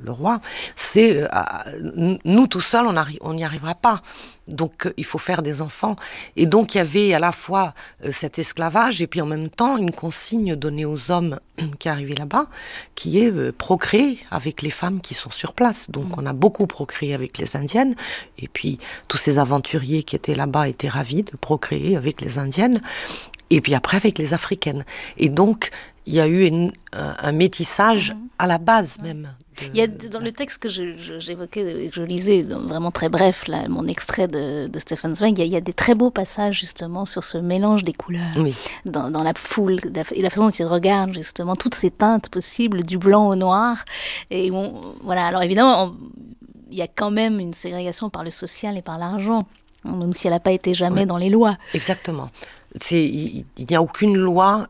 le roi, c'est nous tout seuls, on n'y arrivera pas. Donc il faut faire des enfants. Et donc il y avait à la fois cet esclavage et puis en même temps une consigne donnée aux hommes qui arrivaient là-bas, qui est procréer avec les femmes qui sont sur place. Donc on a beaucoup procréé avec les Indiennes, et puis tous ces aventuriers qui étaient là-bas étaient ravis de procréer avec les Indiennes, et puis après avec les Africaines. Et donc il y a eu un métissage à la base même. Il y a dans le texte que j'évoquais, que je lisais, vraiment très bref, là, mon extrait de Stefan Zweig, il y a des très beaux passages justement sur ce mélange des couleurs, oui, dans la foule, et la façon dont il regarde justement toutes ces teintes possibles, du blanc au noir. Et voilà, alors évidemment, il y a quand même une ségrégation par le social et par l'argent, même si elle n'a pas été jamais dans les lois. Exactement. Il n'y a aucune loi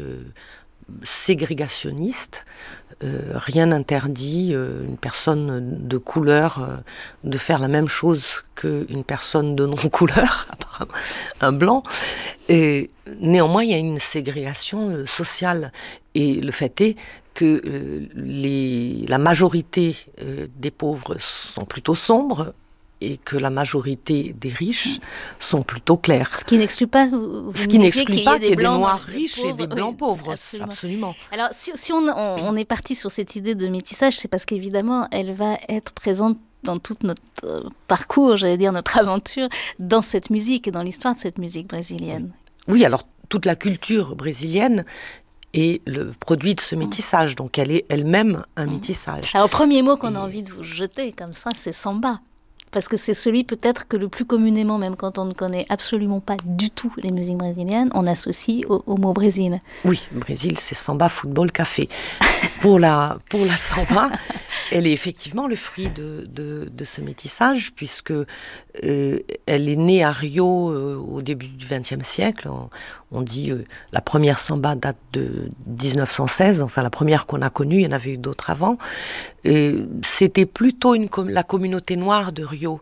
ségrégationniste. Rien n'interdit une personne de couleur de faire la même chose qu'une personne de non-couleur, apparemment, un blanc. Et néanmoins, il y a une ségrégation sociale. Et le fait est que la majorité des pauvres sont plutôt sombres, et que la majorité des riches sont plutôt clairs. Ce qui n'exclut pas, qu'il y ait des noirs riches et des blancs pauvres. Absolument. Alors, si on est parti sur cette idée de métissage, c'est parce qu'évidemment, elle va être présente dans tout notre parcours, j'allais dire notre aventure, dans cette musique et dans l'histoire de cette musique brésilienne. Oui, alors toute la culture brésilienne est le produit de ce métissage, donc elle est elle-même un métissage. Alors, le premier mot qu'on a envie de vous jeter comme ça, c'est samba. Parce que c'est celui peut-être que le plus communément, même quand on ne connaît absolument pas du tout les musiques brésiliennes, on associe au mot Brésil. Oui, Brésil, c'est samba, football, café. Pour la samba, elle est effectivement le fruit de ce métissage, puisque elle est née à Rio au début du XXe siècle. On dit la première samba date de 1916, enfin la première qu'on a connue, il y en avait eu d'autres avant. C'était plutôt la communauté noire de Rio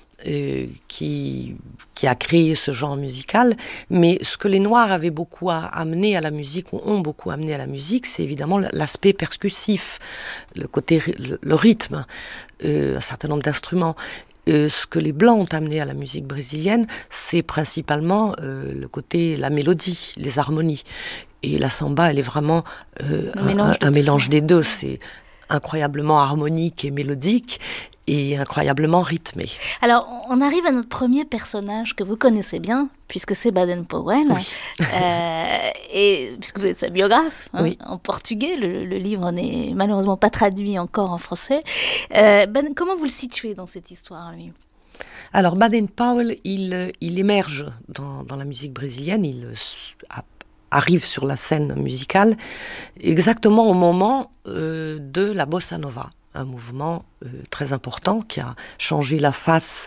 qui a créé ce genre musical, mais ce que les Noirs avaient beaucoup amené à la musique, ou ont beaucoup amené à la musique, c'est évidemment l'aspect percussif, le côté, le rythme, un certain nombre d'instruments. Ce que les Blancs ont amené à la musique brésilienne, c'est principalement le côté, la mélodie, les harmonies. Et la samba, elle est vraiment un mélange des deux. C'est incroyablement harmonique et mélodique, et incroyablement rythmé. Alors, on arrive à notre premier personnage que vous connaissez bien, puisque c'est Baden-Powell, oui. Et puisque vous êtes sa biographe, oui. En portugais, le livre n'est malheureusement pas traduit encore en français. Comment vous le situez dans cette histoire, lui ? Alors, Baden-Powell, il émerge dans la musique brésilienne, il arrive sur la scène musicale exactement au moment de la bossa nova. Un mouvement très important qui a changé la face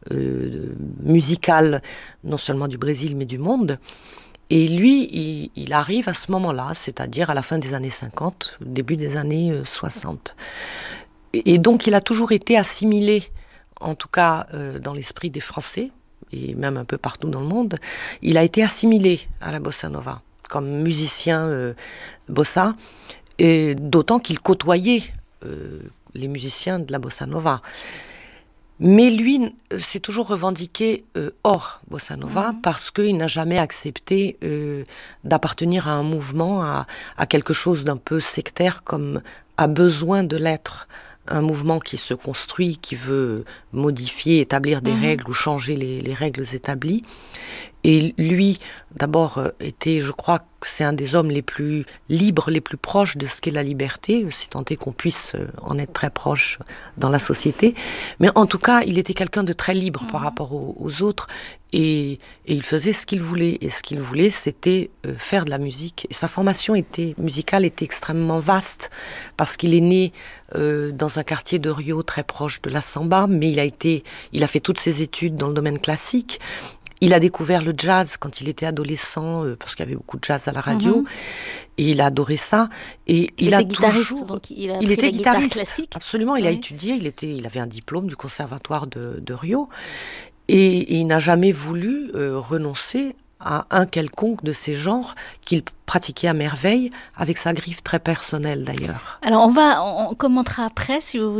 musicale, non seulement du Brésil, mais du monde. Et lui, il arrive à ce moment-là, c'est-à-dire à la fin des années 50, début des années 60. Et donc, il a toujours été assimilé, en tout cas dans l'esprit des Français, et même un peu partout dans le monde, il a été assimilé à la bossa nova, comme musicien bossa, et d'autant qu'il côtoyait les musiciens de la bossa nova. Mais lui s'est toujours revendiqué hors bossa nova parce qu'il n'a jamais accepté d'appartenir à un mouvement, à quelque chose d'un peu sectaire comme a besoin de l'être. Un mouvement qui se construit, qui veut modifier, établir des règles ou changer les règles établies. Et lui, d'abord, je crois que c'est un des hommes les plus libres, les plus proches de ce qu'est la liberté, si tant est qu'on puisse en être très proche dans la société. Mais en tout cas, il était quelqu'un de très libre par rapport aux autres, et il faisait ce qu'il voulait. Et ce qu'il voulait, c'était faire de la musique. Et sa formation musicale était extrêmement vaste, parce qu'il est né dans un quartier de Rio très proche de la samba, mais il a fait toutes ses études dans le domaine classique. Il a découvert le jazz quand il était adolescent, parce qu'il y avait beaucoup de jazz à la radio, et il a adoré ça. Et il était guitariste, donc il a appris la guitare classique. Absolument, il a étudié, il avait un diplôme du conservatoire de Rio, et il n'a jamais voulu renoncer à un quelconque de ces genres qu'il pratiquait à merveille, avec sa griffe très personnelle d'ailleurs. Alors on commentera après, si vous voulez.